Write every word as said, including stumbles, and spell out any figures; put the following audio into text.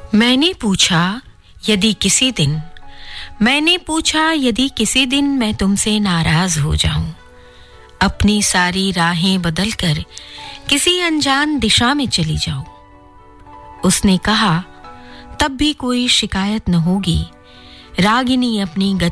मैंने पूछा यदि किसी दिन मैंने पूछा यदि किसी दिन मैं तुमसे नाराज हो जाऊं, अपनी सारी राहें बदलकर किसी अनजान दिशा में चली जाऊं। उसने कहा तब भी कोई शिकायत न होगी, रागिनी अपनी गति